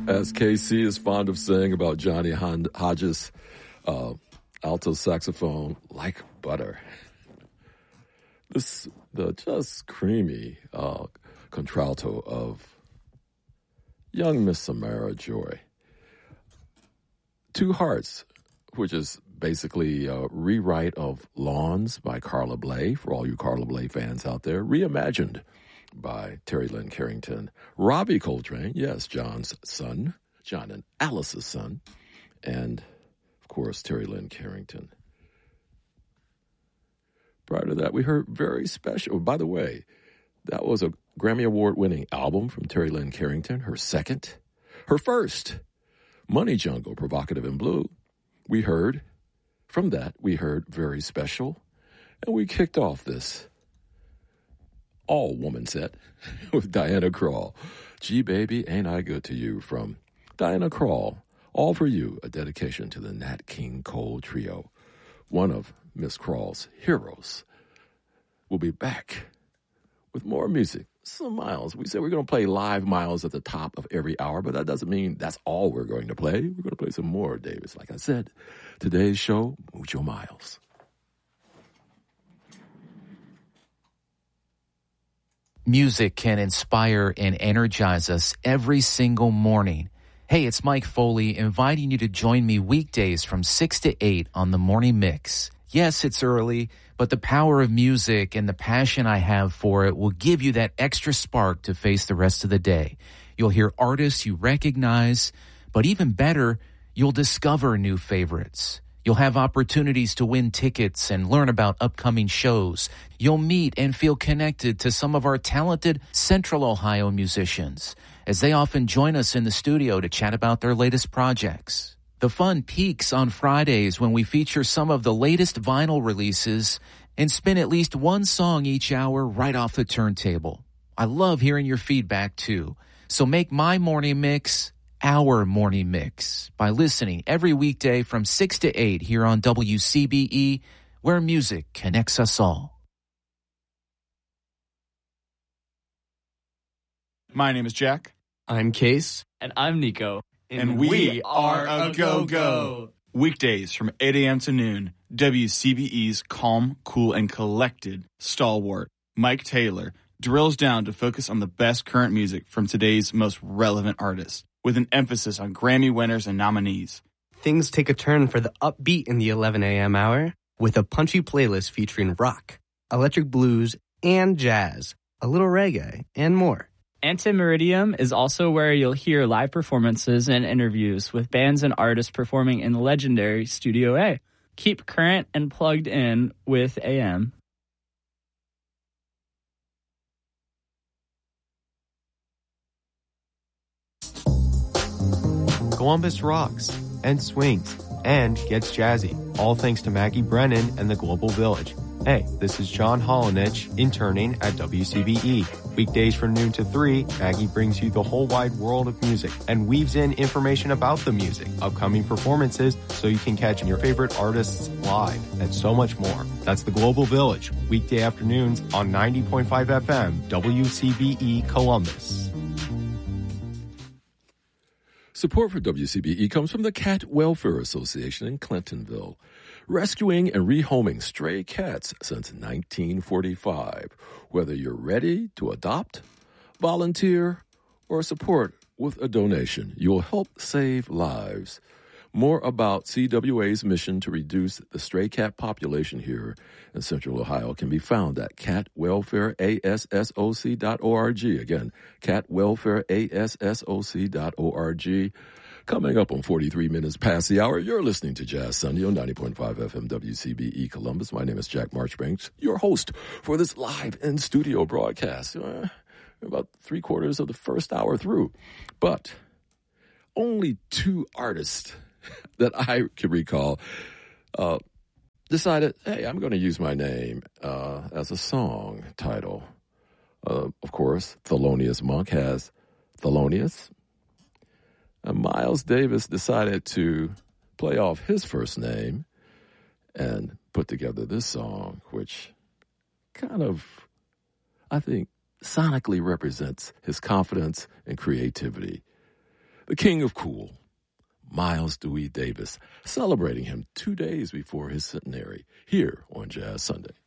As KC is fond of saying about Johnny Hodges, alto saxophone like butter. The just creamy contralto of young Miss Samara Joy. Two Hearts, which is basically a rewrite of Lawns by Carla Bley, for all you Carla Bley fans out there, reimagined by Terry Lynn Carrington. Robbie Coltrane, yes, John's son, John and Alice's son, and, of course, Terry Lynn Carrington. Prior to that, we heard Very Special. By the way, that was a Grammy Award-winning album from Terry Lynn Carrington, her second. Her first, Money Jungle, Provocative in Blue. From that, we heard Very Special, and we kicked off this all-woman set with Diana Krall. Gee, baby, ain't I good to you, from Diana Krall. All for You, a dedication to the Nat King Cole Trio, one of Miss Krall's heroes. We'll be back with more music. Some Miles. We said we're going to play live Miles at the top of every hour, but that doesn't mean that's all we're going to play. We're going to play some more, Davis. Like I said, today's show, Mucho Miles. Music can inspire and energize us every single morning. Hey, it's Mike Foley inviting you to join me weekdays from 6 to 8 on the Morning Mix. Yes, it's early, but the power of music and the passion I have for it will give you that extra spark to face the rest of the day. You'll hear artists you recognize, but even better, you'll discover new favorites. You'll have opportunities to win tickets and learn about upcoming shows. You'll meet and feel connected to some of our talented Central Ohio musicians, as they often join us in the studio to chat about their latest projects. The fun peaks on Fridays when we feature some of the latest vinyl releases and spin at least one song each hour right off the turntable. I love hearing your feedback too. So make my morning mix our morning mix by listening every weekday from 6 to 8 here on WCBE, where music connects us all. My name is Jack. I'm Case. And I'm Nico. And we are a go-go. Weekdays from 8 a.m. to noon, WCBE's calm, cool, and collected stalwart, Mike Taylor, drills down to focus on the best current music from today's most relevant artists, with an emphasis on Grammy winners and nominees. Things take a turn for the upbeat in the 11 a.m. hour with a punchy playlist featuring rock, electric blues, and jazz, a little reggae, and more. Antimeridium is also where you'll hear live performances and interviews with bands and artists performing in the legendary Studio A. Keep current and plugged in with AM. Columbus rocks and swings and gets jazzy, all thanks to Maggie Brennan and the Global Village. Hey, this is John Holinich, interning at WCBE. Weekdays from noon to 3, Maggie brings you the whole wide world of music and weaves in information about the music, upcoming performances, so you can catch your favorite artists live, and so much more. That's the Global Village, weekday afternoons on 90.5 FM, WCBE Columbus. Support for WCBE comes from the Cat Welfare Association in Clintonville, rescuing and rehoming stray cats since 1945. Whether you're ready to adopt, volunteer, or support with a donation, you'll help save lives. More about CWA's mission to reduce the stray cat population here in Central Ohio can be found at catwelfareassoc.org. Again, catwelfareassoc.org. Coming up on 43 minutes past the hour, you're listening to Jazz Sunday on 90.5 FM WCBE Columbus. My name is Jack Marchbanks, your host for this live in-studio broadcast. About 3/4 of the first hour through. But only two artists that I can recall decided, hey, I'm going to use my name as a song title. Of course, Thelonious Monk has Thelonious. Miles Davis decided to play off his first name and put together this song, which kind of, I think, sonically represents his confidence and creativity. the king of cool, Miles Dewey Davis, celebrating him 2 days before his centenary here on Jazz Sunday.